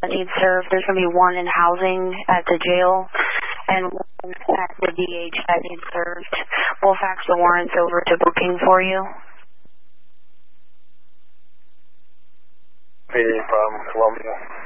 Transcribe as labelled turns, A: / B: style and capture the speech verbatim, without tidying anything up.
A: that needs served. There's going to be one in housing at the jail and one at the D H that needs served. We'll fax the warrants over to booking for you.
B: Any problem, Columbia?